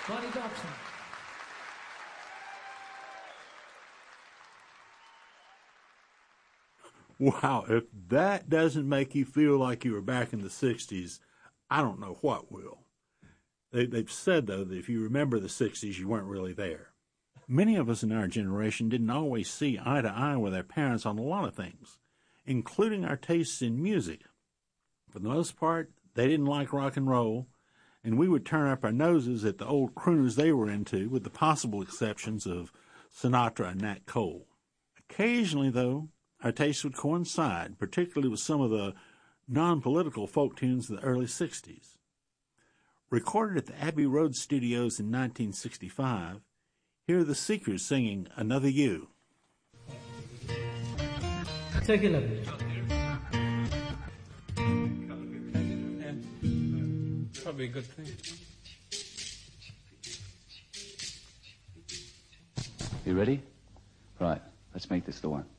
Connie Dobson. Wow, if that doesn't make you feel like you were back in the 60s, I don't know what will. They've said, though, that if you remember the 60s, you weren't really there. Many of us in our generation didn't always see eye to eye with our parents on a lot of things, including our tastes in music. For the most part, they didn't like rock and roll, and we would turn up our noses at the old crooners they were into, with the possible exceptions of Sinatra and Nat Cole. Occasionally, though, our tastes would coincide, particularly with some of the non-political folk tunes of the early 60s. Recorded at the Abbey Road Studios in 1965, here are the Seekers singing Another You. Take a look. Probably a good thing. You ready? Right, let's make this the one.